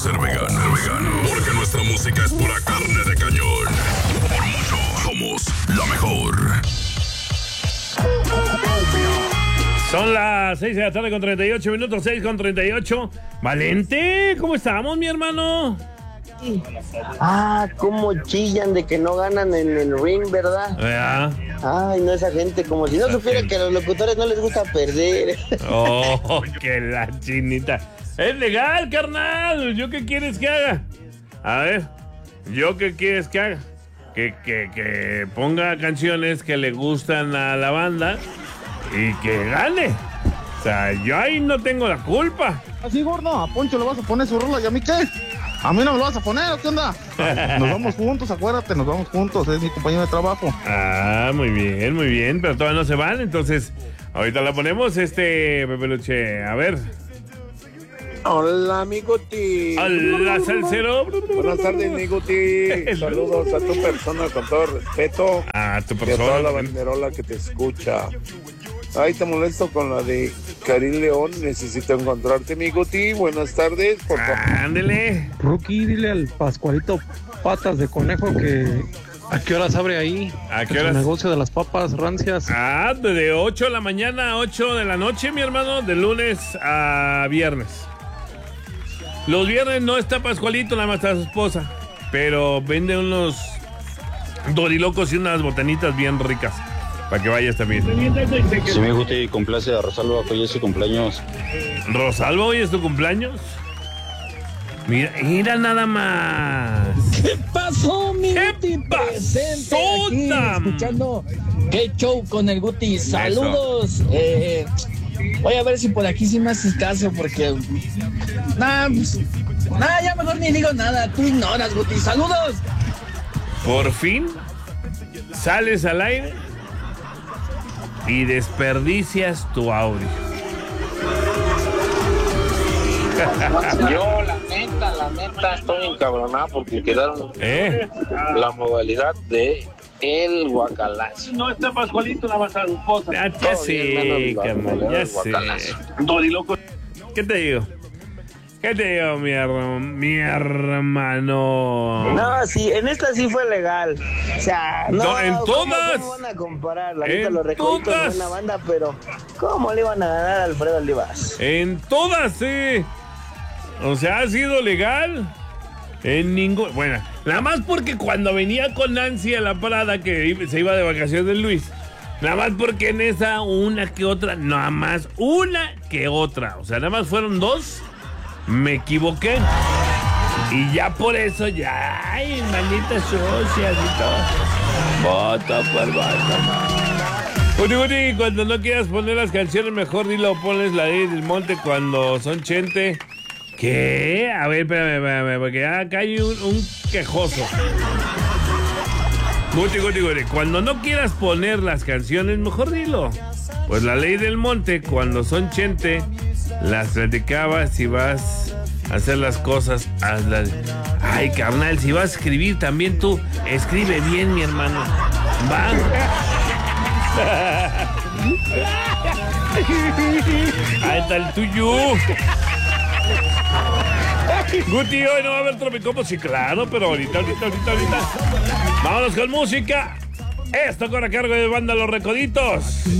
ser vegano, porque nuestra música es pura carne de cañón. Por mucho, somos la mejor. Son las 6 de la tarde con 38 minutos, 6 con 38. Valente, ¿cómo estamos, mi hermano? Cómo chillan de que no ganan en el ring, ¿verdad? Ay, no, esa gente, como si no supiera que a los locutores no les gusta perder. Oh, que la chinita. Es legal, carnal. ¿Yo qué quieres que haga? A ver, ¿yo qué quieres que haga? Que ponga canciones que le gustan a la banda y que gane. O sea, yo ahí no tengo la culpa. Así, gordo, a Poncho le vas a poner su rola, ¿y a mí qué? ¿A mí no me lo vas a poner? ¿Qué onda? Nos vamos juntos, acuérdate, nos vamos juntos, es mi compañero de trabajo. Muy bien, pero todavía no se van, entonces ahorita la ponemos, Pepe Luche, a ver. Hola, amiguti. Hola, salsero. Buenas tardes, amiguti. Saludos a tu persona con todo respeto. A tu persona. Y a toda la banderola que te escucha. Ay, te molesto con la de Karim León. Necesito encontrarte, amiguti. Buenas tardes, por favor. Ándele. Rookie, dile al Pascualito Patas de Conejo que... ¿A qué horas abre ahí? ¿A qué horas? El negocio de las papas rancias. De 8 de la mañana a 8 de la noche, mi hermano. De lunes a viernes. Los viernes no está Pascualito, nada más está su esposa. Pero vende unos dorilocos y unas botanitas bien ricas. Para que vayas también. Si me gusta y complace a Rosalba, que hoy es su cumpleaños. ¿Rosalba, hoy es tu cumpleaños? Mira nada más. ¿Qué pasó, mi Guti? ¿Qué pasó? Aquí, escuchando Qué Show con el Guti. Saludos. Voy a ver si por aquí sí me haces caso, porque... ya mejor ni digo nada. Tú ignoras, Guti. ¡Saludos! Por fin sales al aire y desperdicias tu audio. Yo, la neta, estoy encabronado porque quedaron la modalidad de el guacalazo. No está Pascualito, nada más a su esposa. Ya sé, carnal, ya sé. Doriloco. ¿Qué te digo? Mi hermano? No, sí, en esta sí fue legal. O sea, no en todas. ¿Cómo van a comparar? La neta, los Recoditos son una banda, pero ¿cómo le iban a ganar a Alfredo Olivas? En todas, sí. O sea, ha sido legal. En ningún... Bueno, nada más porque cuando venía con Nancy a la parada, que se iba de vacaciones de Luis, nada más porque en esa una que otra, nada más una que otra. O sea, nada más fueron dos. Me equivoqué. Y ya por eso, ya, ay, manitas socias y todo. Voto por voto. Guti, cuando no quieras poner las canciones, mejor dilo, pones la Ley del Monte cuando son Chente. ¿Qué? A ver, espérame, porque acá hay un quejoso. Guti, cuando no quieras poner las canciones, mejor dilo. Pues la Ley del Monte, cuando son Chente, las platicabas y vas a hacer las cosas, hazlas. Ay, carnal, si vas a escribir también tú, escribe bien, mi hermano. Va. Ahí está el tuyo. Guti, hoy no va a haber Tropicopo, sí, claro, pero ahorita. Vámonos con música. Esto corre a cargo de banda Los Recoditos.